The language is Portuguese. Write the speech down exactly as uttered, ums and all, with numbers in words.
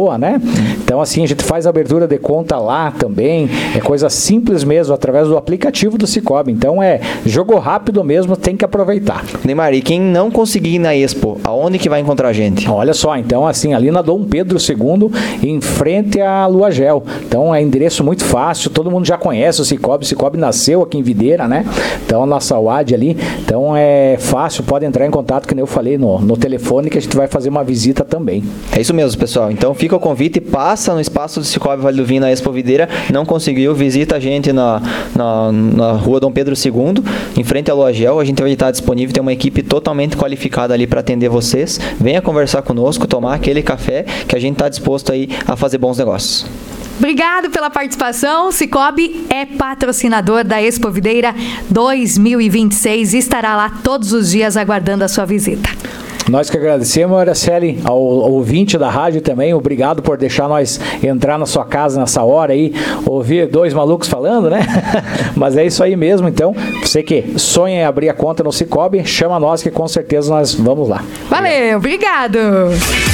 boa, né? Então, assim, a gente faz a abertura de conta lá também, é coisa simples mesmo, através do aplicativo do Cicobi. Então, é jogo rápido mesmo, tem que aproveitar. Neymar, e quem não conseguir ir na Expo, aonde que vai encontrar a gente? Olha só, então, assim, ali na Dom Pedro segundo, em frente à Lua Gel. Então, é endereço muito fácil, todo mundo já conhece o Cicobi, o Cicobi nasceu aqui em Videira, né? Então, a nossa U A D ali, então é fácil, pode entrar em contato, que nem eu falei, no, no telefone, que a gente vai fazer uma visita também. É isso mesmo, pessoal. Então fica o convite, passa no espaço do Cicobi Vale do Vinho na Expo Videira. Não conseguiu, visita a gente na, na, na rua Dom Pedro segundo, em frente à Lua Gel. A gente vai estar disponível, tem uma equipe totalmente qualificada ali para atender vocês. Venha conversar conosco, tomar aquele café, que a gente está disposto aí a fazer bons negócios. Obrigado pela participação. Cicobi é patrocinador da Expo Videira dois mil e vinte e seis e estará lá todos os dias aguardando a sua visita. Nós que agradecemos, Araceli, ao, ao ouvinte da rádio também, obrigado por deixar nós entrar na sua casa nessa hora aí, ouvir dois malucos falando, né? Mas é isso aí mesmo, então, você que sonha em abrir a conta no Cicobi, chama nós que com certeza nós vamos lá. Valeu, obrigado!